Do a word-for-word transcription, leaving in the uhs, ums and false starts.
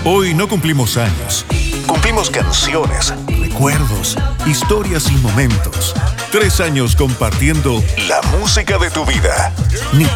Hoy no cumplimos años. Cumplimos canciones, recuerdos, historias y momentos. Tres años compartiendo la música de tu vida. Ni